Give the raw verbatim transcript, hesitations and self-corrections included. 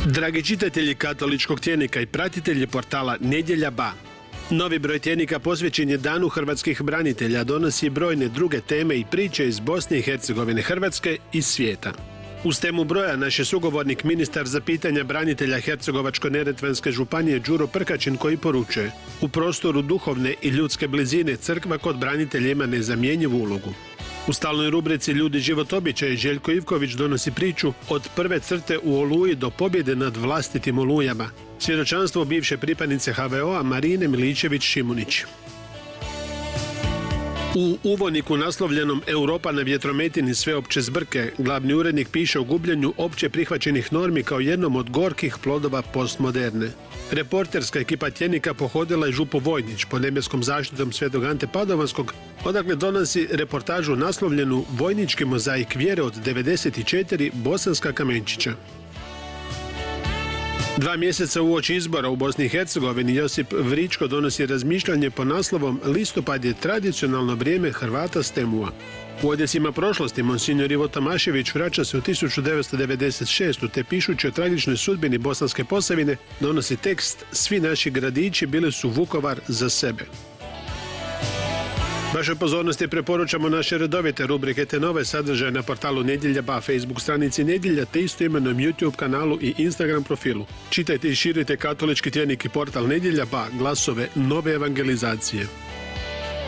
Dragi čitatelji katoličkog tjednika i pratitelji portala Nedjelja ba, novi broj tjednika posvećen je Danu hrvatskih branitelja, donosi brojne druge teme i priče iz Bosne i Hercegovine, Hrvatske i svijeta. Uz temu broja naš je sugovornik, ministar za pitanja branitelja Hercegovačko-neretvanske županije Đuro Prkačin, koji poručuje: u prostoru duhovne i ljudske blizine crkva kod branitelja ima nezamjenjivu ulogu. U stalnoj rubrici Ljudi život običaje Željko Ivković donosi priču od prve crte u Oluji do pobjede nad vlastitim olujama. Svjedočanstvo bivše pripadnice ha ve o-a Marine Miličević-Šimunić. U uvodniku naslovljenom Europa na vjetrometini sveopće zbrke, glavni urednik piše o gubljenju opće prihvaćenih normi kao jednom od gorkih plodova postmoderne. Reporterska ekipa tjednika pohodila je župu Vojnić pod nebeskom zaštitom svetog Ante Padovanskog, odakle donosi reportažu naslovljenu Vojnički mozaik vjere od devedeset četiri Bosanska kamenčića. Dva mjeseca uoči izbora u Bosni i Hercegovini Josip Vričko donosi razmišljanje pod naslovom Listopad je tradicionalno vrijeme Hrvata s Temua. U odjesima prošlosti Monsignor Ivo Tomašević vraća se u tisuću devetsto devedeset šestu te pišući o tragičnoj sudbini Bosanske Posavine donosi tekst Svi naši gradići bili su Vukovar za sebe. Vašoj pozornosti preporučamo naše redovite rubrike te nove sadržaje na portalu Nedjelja ba, Facebook stranici Nedjelja te istoimenom YouTube kanalu i Instagram profilu. Čitajte i širite katolički tjednik i portal Nedjelja ba, glasove nove evangelizacije.